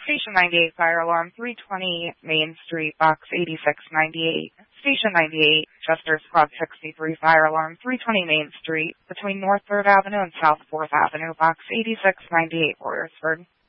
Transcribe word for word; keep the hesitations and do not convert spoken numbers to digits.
Station ninety-eight, fire alarm three twenty Main Street, box eighty-six ninety-eight. Station ninety-eight, Chester Squad sixty-three, fire alarm three twenty Main Street, between North third Avenue and South fourth Avenue, box eighty-six ninety-eight, Royersford.